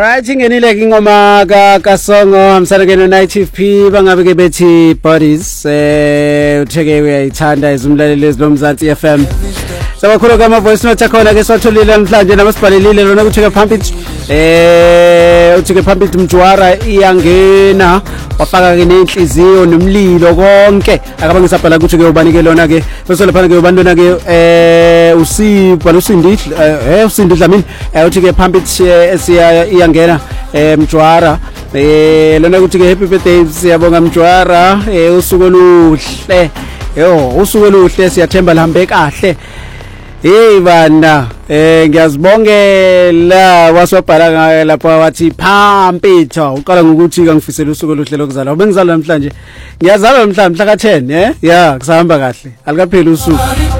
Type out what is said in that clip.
Alright, ingenile ke ingoma kaSongo hamsana ke no Night P bangabe ke bethi Bodies utheke uyayithanda izumlaleli ezilomzansi FM. Sabakhulu kama voice note khona ke swatholile namhlanje namasibhalelile lona kutheke phambili uthike phambili Mjwara iyangena wafaka ke nenhliziyo nomlilo konke akabangisabhala ukuthi ke ubani ke lona ke bese laphana ke ubantwana ke usindi Dlamini uthike phambili esiya iyangena Mjwara lona ukuthi ke happy birthday siyabonga Mjwara usuku oluhle usuku oluhle siyathemba lihambe kahle. Hey bana ngiyazibongela waswabhala lapha wathi Phampitho uqala ngokuthi ngifisela usuku oluhle lokuzalwa bengizalwa namhlanje ngiyazalwa namhlanje mhla ka 10 kusahamba kahle alikapheli usuku.